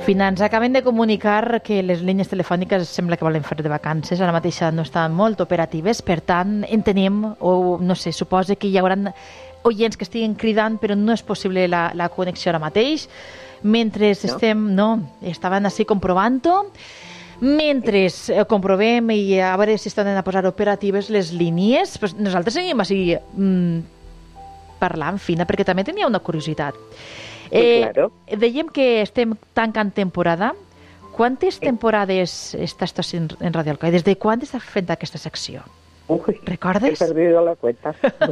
Fina, ens acaben de comunicar que les línies telefòniques sembla que volen fer de vacances, ara mateix no estan molt operatives, per tant entenem, o no sé, suposa que hi haurà oients que estiguin cridant, però no és possible la connexió ara mateix. Mentre estem, estaven així comprovant-ho, mentre comprovem i a veure si estan a posar operatives les línies, pues nosaltres seguim així parlant, Fina, perquè també tenia una curiositat. Claro. Dèiem que estem tancant temporada. Quantes temporades estàs en Radio Alcoi? Des de quan estàs fent aquesta secció? ¿Recordes? He perdido la cuenta.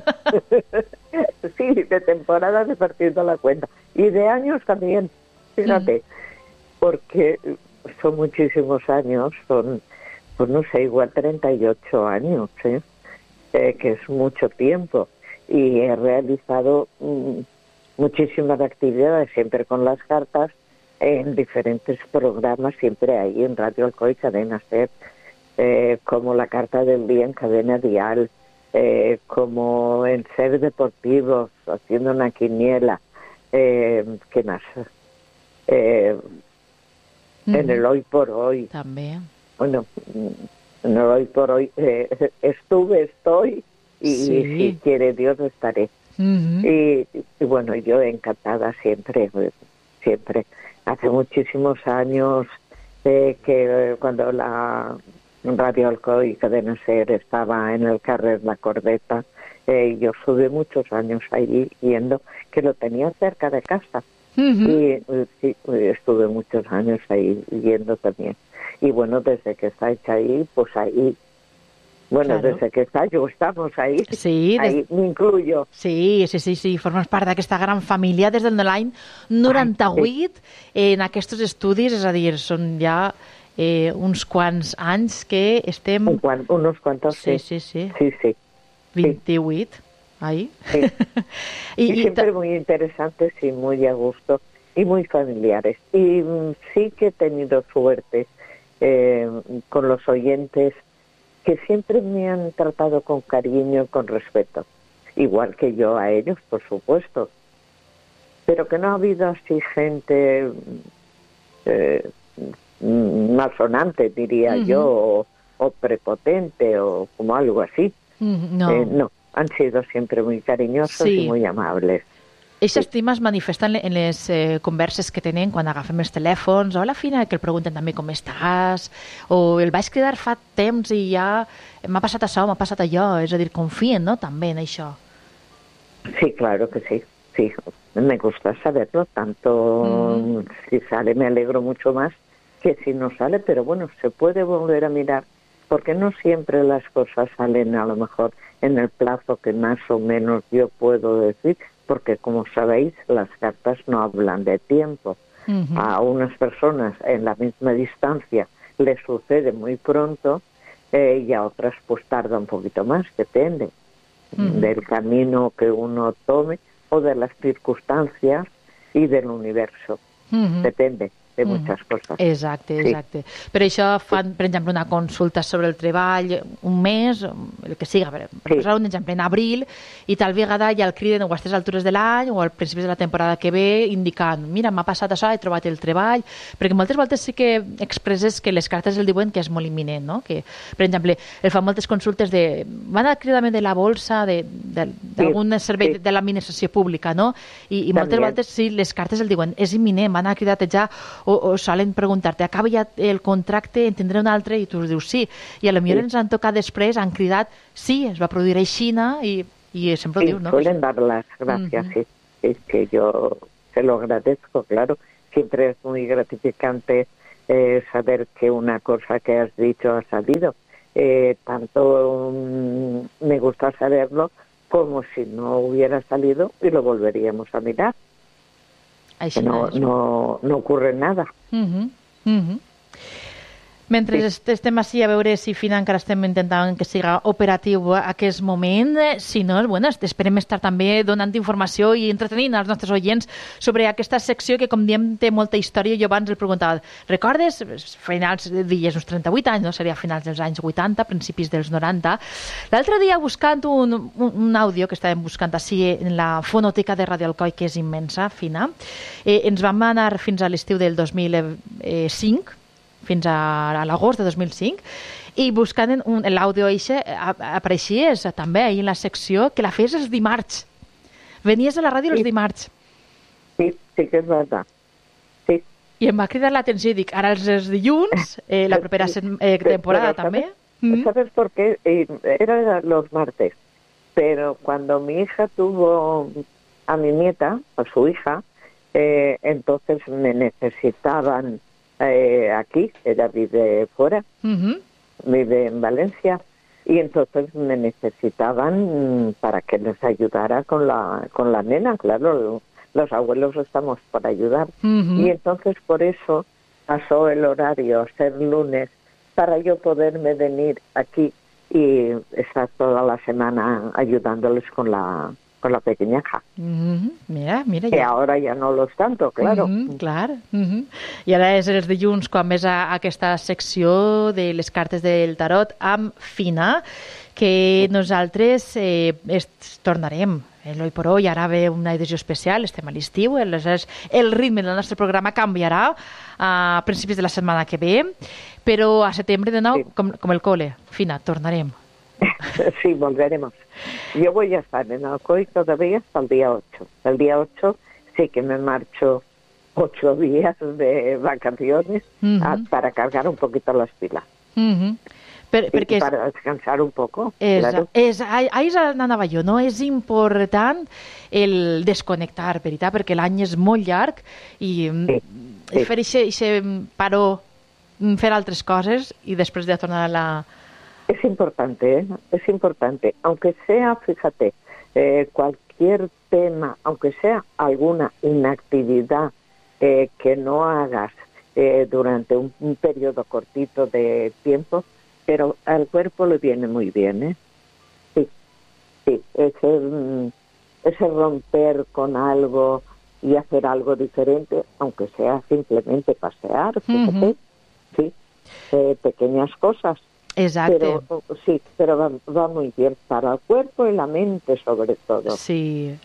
Sí, de temporadas he perdido la cuenta. Y de años también, fíjate, porque son muchísimos años, son, pues no sé, igual 38 años, que es mucho tiempo. Y he realizado muchísimas actividades, siempre con las cartas, en diferentes programas, siempre ahí en Radio Alcoi, Cadena SER, como la Carta del Día en Cadena Dial, como en SER Deportivos, haciendo una quiniela, ¿qué más? En el Hoy por Hoy. También. Bueno, en el Hoy por Hoy estoy, y si quiere Dios estaré. Y bueno, yo encantada siempre. Hace muchísimos años que cuando la Radio Alcoi y Cadena SER estaba en el carrer La Corbeta, yo estuve muchos años ahí yendo, que lo tenía cerca de casa. Y sí, estuve muchos años ahí yendo también. Y bueno, desde que estáis ahí, pues ahí. Bueno, claro. Desde que estamos ahí, sí, ahí me incluyo. Sí, formes part d'aquesta gran família des del l'any 98 en aquests estudis, és a dir, són ja uns quants anys que estem... Unos cuantos, sí. 28, ahí. Sí. y siempre muy interesantes y muy a gusto y muy familiares. Y sí que he tenido suerte con los oyentes, que siempre me han tratado con cariño y con respeto, igual que yo a ellos, por supuesto, pero que no ha habido así gente malsonante, diría yo, o prepotente, o como algo así. No, han sido siempre muy cariñosos y muy amables. Eixa estima es manifesta en les converses que tenen quan agafem els telèfons, o a la Fina, que el pregunten també com estàs, o el vaig cridar fa temps i ja m'ha passat això, m'ha passat allò, és a dir, confien, ¿no?, també en això. Sí, claro que sí, me gusta saberlo, tanto si sale me alegro mucho más que si no sale, pero bueno, se puede volver a mirar, porque no siempre las cosas salen a lo mejor en el plazo que más o menos yo puedo decir, porque como sabéis, las cartas no hablan de tiempo. A unas personas en la misma distancia les sucede muy pronto y a otras pues tarda un poquito más, depende del camino que uno tome o de las circunstancias y del universo. Depende de muchas cosas. Exacte. Per això fan, per exemple, una consulta sobre el treball un mes, el que siga, per posar un exemple, en abril, i tal vegada ja el criden o a aquestes altures de l'any o al principi de la temporada que ve, indicant, mira, m'ha passat això, he trobat el treball, perquè moltes voltes sí que expresses que les cartes el diuen que és molt imminent, no? Que, per exemple, el fan moltes consultes de, van a cridar-me de la bolsa, d'algun servei de l'administració pública, no? I moltes voltes sí, les cartes el diuen, és imminent, van a cridar-te ja, o solen preguntar-te, acaba ja el contracte, en tindré un altre, i tu dius sí, i a lo millor ens han tocat després, han cridat, sí, es va produir aixina, i sempre ho dius, ¿no? Suelen dar las gracias, sí, es que yo se lo agradezco, claro, siempre es muy gratificante saber que una cosa que has dicho ha salido, tanto me gusta saberlo como si no hubiera salido y lo volveríamos a mirar. Que no ocurre nada. Mentre estem així a veure si Fina encara estem intentant que siga operatiu aquest moment, si no, bueno, esperem estar també donant informació i entretenint als nostres oients sobre aquesta secció que, com diem, té molta història. Jo abans el preguntava, recordes? Finals, dies uns 38 anys, no? Seria finals dels anys 80, principis dels 90. L'altre dia, buscant un àudio que estàvem buscant així en la fonoteca de Radio Alcoi, que és immensa, Fina, ens vam anar fins a l'estiu del 2005, fins a l'agost de 2005, i buscant l'àudio apareixies també ahir en la secció que la fes els dimarts. Venies a la ràdio els dimarts. Sí, sí que és veritat. Sí. I em va cridar l'atenció i dic, ara els dilluns, la propera temporada també. ¿Sabes por qué? Era los martes, pero cuando mi hija tuvo a mi nieta, a su hija, entonces me necesitaban aquí, ella vive fuera, vive en Valencia, y entonces me necesitaban para que les ayudara con la nena, claro, los abuelos estamos para ayudar, y entonces por eso pasó el horario a ser lunes para yo poderme venir aquí y estar toda la semana ayudándoles con la pequeñaja. Mira, que ahora ya no lo es tanto, claro. Clar. I ara és els dilluns quan més aquesta secció de les cartes del tarot amb Fina, que nosaltres tornarem. L'Oi por Hoy ara ve una edició especial, estem a l'estiu, aleshores el ritme del nostre programa canviarà a principis de la setmana que ve, però a setembre de nou, com el cole, Fina, tornarem. Sí, volveremos. Yo voy a estar en Alcoy todavía hasta el día 8. El día 8 sí que me marcho 8 días de vacaciones para cargar un poquito las pilas. Perquè para descansar un poco. Claro. Ahir anava jo, no? És important el desconnectar, veritat? Perquè l'any és molt llarg i fer aquest paró, fer altres coses i després de tornar a la... Es importante, es importante. Aunque sea, fíjate, cualquier tema, aunque sea alguna inactividad que no hagas durante un periodo cortito de tiempo, pero al cuerpo le viene muy bien, ¿eh? Sí, ese romper con algo y hacer algo diferente, aunque sea simplemente pasear, fíjate, sí, pequeñas cosas. Exacte. Pero va muy bien para el cuerpo y la mente, sobre todo. Sí.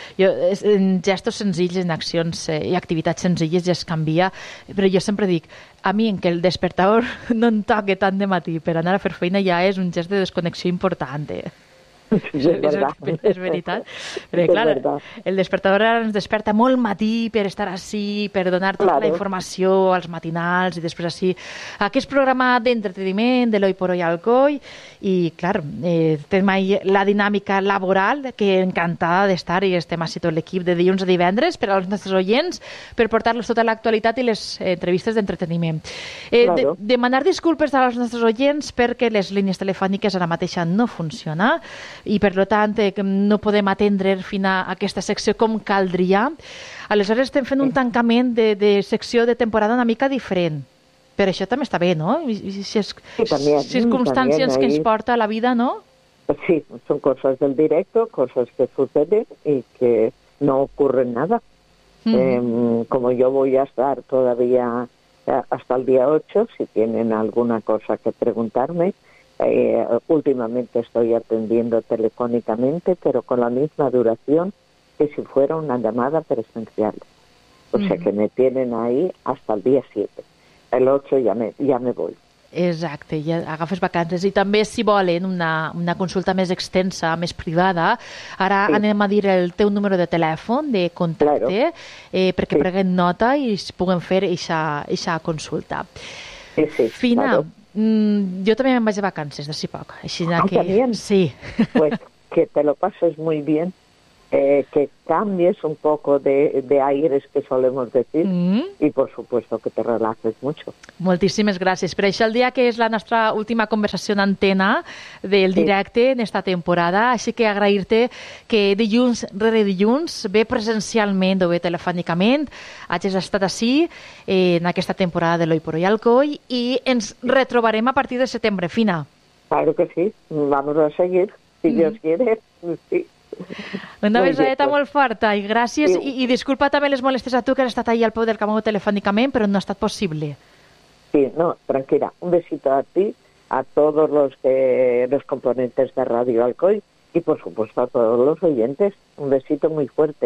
En gestos senzills, en accions i activitats senzilles ja es canvia, però jo sempre dic, a mi en que el despertador no em toque tant de matí per anar a fer feina ja és un gest de desconnexió important. Sí, és veritat. Perquè, clar, el despertador ens desperta molt matí per estar així, per donar tota la informació als matinals i després així aquest programa d'entreteniment de l'Oi por Hoy Alcoi i, clar, tenim la dinàmica laboral que encantada d'estar i estem així tot l'equip de dilluns a divendres per als nostres oients per portar-los tota l'actualitat i les entrevistes d'entreteniment. Demanar disculpes als nostres oients perquè les línies telefòniques ara mateixa no funcionen i per tant no podem atendre fins a aquesta secció com caldria. Aleshores estem fent un tancament de secció de temporada una mica diferent. Per això també està bé, no? Circumstàncies que ens porta la vida, ¿no? Sí, son cosas del directo, cosas que suceden y que no ocurren nada. Como yo voy a estar todavía hasta el día 8, si tienen alguna cosa que preguntarme, últimamente estoy atendiendo telefónicamente, pero con la misma duración que si fuera una llamada presencial. O sea que me tienen ahí hasta el día 7. El 8 ya me voy. Exacte, ja agafes vacances. I també, si volen una consulta més extensa, més privada, ara anem a dir el teu número de telèfon, de contacte, perquè prenguem nota i puguem fer aquesta consulta. Fina, yo también me vaig de vacances, d'ací poc. Així que... ¿También? Sí. Pues que te lo pases muy bien que cambies un poco de aires que solemos decir i, por supuesto, que te relajes mucho. Moltíssimes gràcies. Per això el dia que és la nostra última conversació en antena del directe en esta temporada, així que agrair-te que dilluns rere dilluns, bé presencialment o bé telefònicament, hagis estat així en aquesta temporada de l'Hoy por Hoy Alcoi i ens retrobarem a partir de setembre, Fina. Claro que sí, vamos a seguir, si Dios quiere, sí. Una besadeta molt forta i gràcies i disculpa també les molestes a tu que has estat ahí al peu del Camó telefònicament, però no ha estat possible. Sí, no, tranquila. Un besito a ti, a todos los componentes de Radio Alcoi y por supuesto a todos los oyentes. Un besito muy fuerte.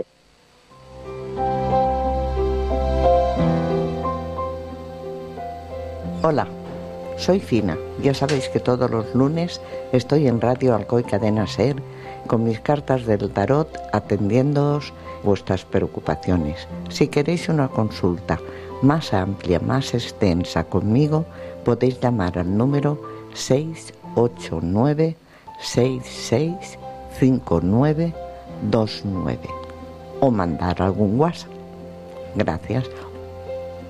Hola, soy Fina. Ya sabéis que todos los lunes estoy en Radio Alcoi Cadena Ser con mis cartas del tarot atendiéndoos vuestras preocupaciones. Si queréis una consulta más amplia, más extensa conmigo, podéis llamar al número 689-665929 o mandar algún WhatsApp. Gracias.